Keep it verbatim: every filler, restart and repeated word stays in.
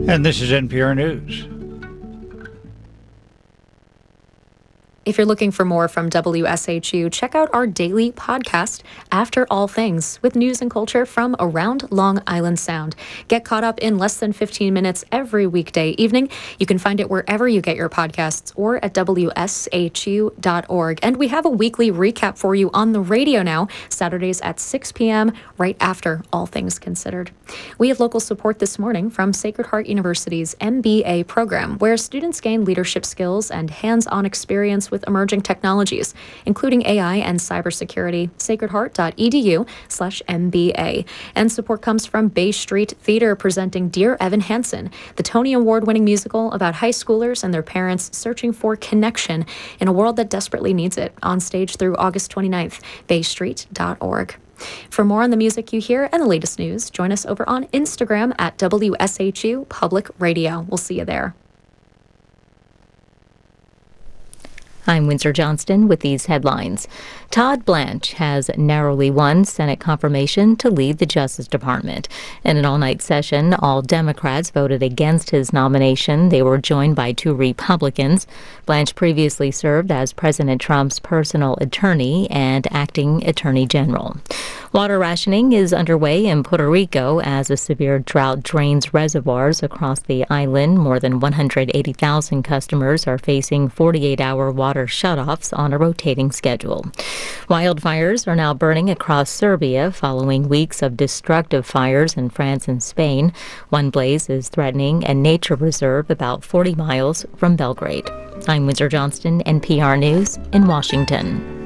And this is N P R News. If you're looking for more from W S H U, check out our daily podcast, After All Things, with news and culture from around Long Island Sound. Get caught up in less than fifteen minutes every weekday evening. You can find it wherever you get your podcasts or at W S H U dot org. And we have a weekly recap for you on the radio now, Saturdays at six p.m., right after All Things Considered. We have local support this morning from Sacred Heart University's M B A program, where students gain leadership skills and hands-on experience with emerging technologies, including A I and cybersecurity. sacred heart dot e d u slash M B A. And support comes from Bay Street Theater, presenting Dear Evan Hansen, the Tony Award-winning musical about high schoolers and their parents searching for connection in a world that desperately needs it. On stage through August twenty-ninth, bay street dot org. For more on the music you hear and the latest news, join us over on Instagram at W S H U Public Radio. We'll see you there. I'm Windsor Johnston with these headlines. Todd Blanche has narrowly won Senate confirmation to lead the Justice Department. In an all-night session, all Democrats voted against his nomination. They were joined by two Republicans. Blanche previously served as President Trump's personal attorney and acting attorney general. Water rationing is underway in Puerto Rico as a severe drought drains reservoirs across the island. More than one hundred eighty thousand customers are facing forty-eight hour water shutoffs on a rotating schedule. Wildfires are now burning across Serbia following weeks of destructive fires in France and Spain. One blaze is threatening a nature reserve about forty miles from Belgrade. I'm Windsor Johnston, N P R News in Washington.